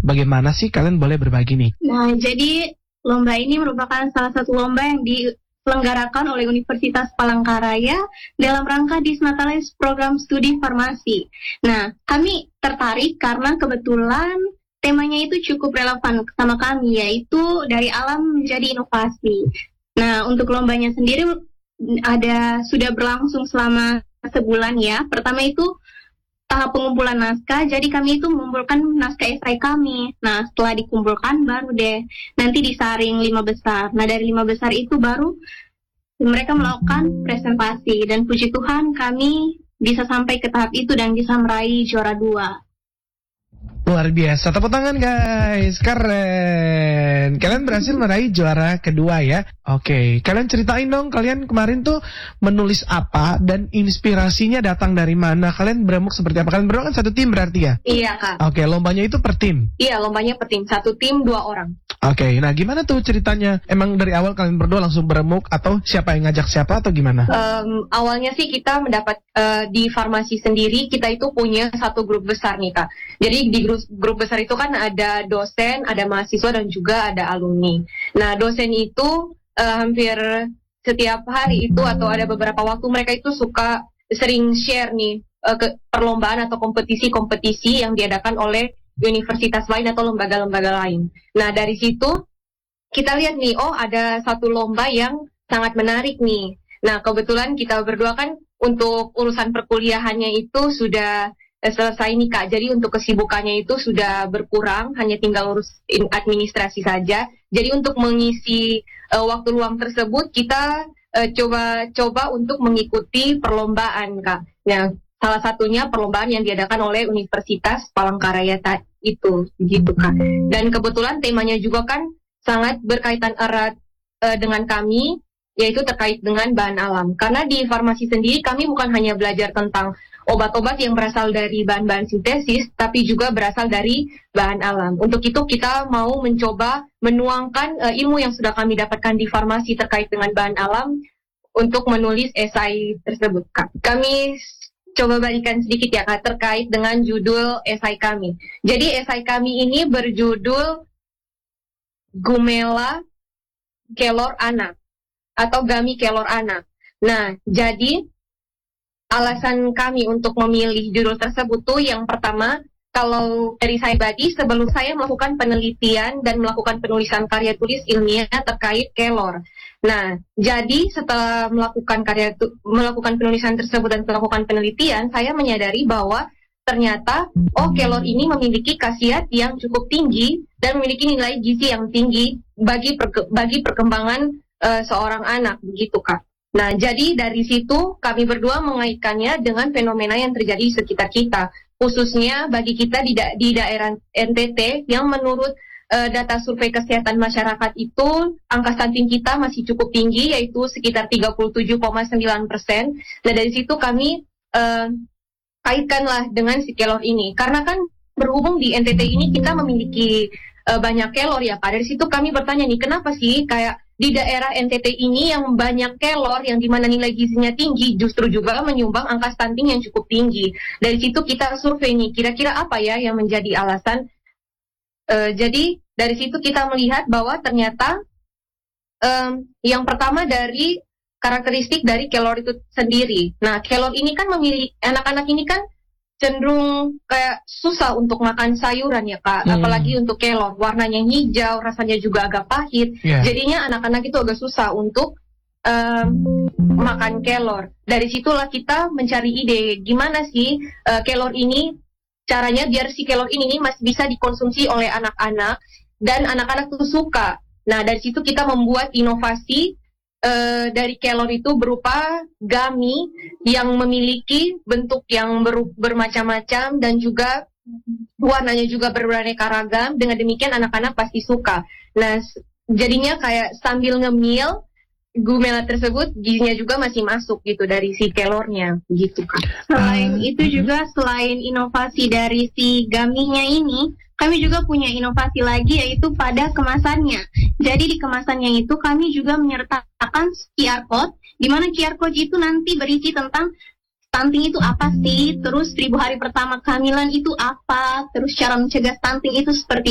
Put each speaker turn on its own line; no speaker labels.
Bagaimana sih, kalian boleh berbagi nih?
Nah, jadi lomba ini merupakan salah satu lomba yang diselenggarakan oleh Universitas Palangkaraya dalam rangka Disnatalis Program Studi Farmasi. Nah, kami tertarik karena kebetulan temanya itu cukup relevan sama kami, yaitu dari alam menjadi inovasi. Nah, untuk lombanya sendiri sudah berlangsung selama sebulan ya. Pertama itu tahap pengumpulan naskah, jadi kami itu mengumpulkan naskah esai kami. Nah, setelah dikumpulkan baru deh nanti disaring 5 besar. Nah, dari 5 besar itu baru mereka melakukan presentasi, dan puji Tuhan kami bisa sampai ke tahap itu dan bisa meraih juara 2.
Luar biasa, tepuk tangan guys, keren. Kalian berhasil meraih juara kedua ya. Oke, kalian ceritain dong, kalian kemarin tuh menulis apa dan inspirasinya datang dari mana? Kalian beremuk seperti apa? Kalian berdua kan satu tim berarti ya?
Iya, Kak.
Oke, lombanya itu per tim?
Iya, lombanya per tim, satu tim 2 orang.
Oke, nah gimana tuh ceritanya? Emang dari awal kalian berdua langsung beremuk atau siapa yang ngajak siapa atau gimana?
Awalnya sih kita mendapat di farmasi sendiri, kita itu punya satu grup besar nih, Kak. Jadi di grup besar itu kan ada dosen, ada mahasiswa, dan juga ada alumni. Nah, dosen itu hampir setiap hari itu atau ada beberapa waktu mereka itu suka sering share nih ke perlombaan atau kompetisi-kompetisi yang diadakan oleh universitas lain atau lembaga-lembaga lain. Nah, dari situ kita lihat nih, oh ada satu lomba yang sangat menarik nih. Nah, kebetulan kita berdua kan untuk urusan perkuliahannya itu sudah selesai nih, Kak. Jadi untuk kesibukannya itu sudah berkurang, hanya tinggal urus administrasi saja. Jadi untuk mengisi waktu luang tersebut, kita coba untuk mengikuti perlombaan, Kak. Nah, salah satunya perlombaan yang diadakan oleh Universitas Palangkaraya itu, gitu, Kak. Dan kebetulan temanya juga kan sangat berkaitan erat dengan kami, yaitu terkait dengan bahan alam. Karena di farmasi sendiri kami bukan hanya belajar tentang obat-obat yang berasal dari bahan-bahan sintesis, tapi juga berasal dari bahan alam. Untuk itu kita mau mencoba menuangkan ilmu yang sudah kami dapatkan di farmasi terkait dengan bahan alam untuk menulis esai tersebut, Kak. Kami coba balikan sedikit ya, Kak, terkait dengan judul esai kami. Jadi esai kami ini berjudul Gumela Kelor Anak atau Gami Kelor Anak. Nah, jadi alasan kami untuk memilih judul tersebut tuh yang pertama, kalau dari saya pribadi, sebelum saya melakukan penelitian dan melakukan penulisan karya tulis ilmiah terkait kelor. Nah, jadi setelah melakukan penulisan tersebut dan melakukan penelitian, saya menyadari bahwa ternyata, kelor ini memiliki khasiat yang cukup tinggi dan memiliki nilai gizi yang tinggi bagi perkembangan seorang anak, begitu, Kak. Nah, jadi dari situ kami berdua mengaitkannya dengan fenomena yang terjadi di sekitar kita, khususnya bagi kita di daerah NTT yang menurut data survei kesehatan masyarakat itu angka stunting kita masih cukup tinggi, yaitu sekitar 37,9%. Nah, dari situ kami kaitkanlah dengan si kelor ini, karena kan berhubung di NTT ini kita memiliki banyak kelor ya, Pak. Dari situ kami bertanya nih, kenapa sih kayak di daerah NTT ini yang banyak kelor, yang dimana nilai gizinya tinggi, justru juga menyumbang angka stunting yang cukup tinggi. Dari situ kita survei nih, kira-kira apa ya yang menjadi alasan. Jadi dari situ kita melihat bahwa ternyata yang pertama dari karakteristik dari kelor itu sendiri. Nah, kelor ini kan anak-anak ini kan cenderung kayak susah untuk makan sayuran ya, Kak. Apalagi untuk kelor, warnanya hijau, rasanya juga agak pahit. Jadinya anak-anak itu agak susah untuk makan kelor. Dari situlah kita mencari ide, gimana sih kelor ini caranya biar si kelor ini masih bisa dikonsumsi oleh anak-anak dan anak-anak tuh suka. Nah, dari situ kita membuat inovasi dari kelor itu berupa gummy yang memiliki bentuk yang bermacam-macam dan juga warnanya juga beraneka ragam. Dengan demikian anak-anak pasti suka. Nah, jadinya kayak sambil ngemil, Gumela tersebut gizinya juga masih masuk gitu dari si kelornya gitu, Kak. Selain itu juga, selain inovasi dari si gummy-nya ini, kami juga punya inovasi lagi, yaitu pada kemasannya. Jadi di kemasannya itu kami juga menyertakan QR code, di mana QR code itu nanti berisi tentang stunting itu apa sih, terus 1000 hari pertama kehamilan itu apa, terus cara mencegah stunting itu seperti